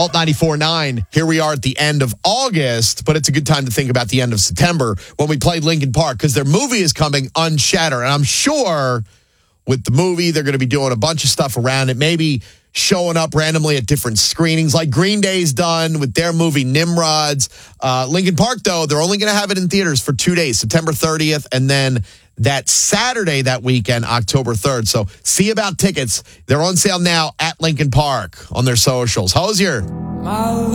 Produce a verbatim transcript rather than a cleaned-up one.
Alt ninety-four point nine. Here we are at the end of August, but it's a good time to think about the end of September when we played Linkin Park because their movie is coming, Unshattered. And I'm sure with the movie, they're going to be doing a bunch of stuff around it, maybe showing up randomly at different screenings like Green Day's done with their movie Nimrods. Uh, Linkin Park, though, they're only going to have it in theaters for two days, September thirtieth, and then that Saturday that weekend, October third. So see about tickets. They're on sale now at Linkin Park on their socials. Hosier.